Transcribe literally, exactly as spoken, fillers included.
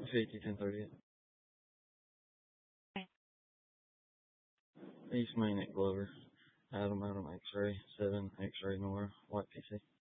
fifty, ten thirty. Okay. East Main at Glover. Adam, Adam X-ray, seven X-ray Nora, white P C.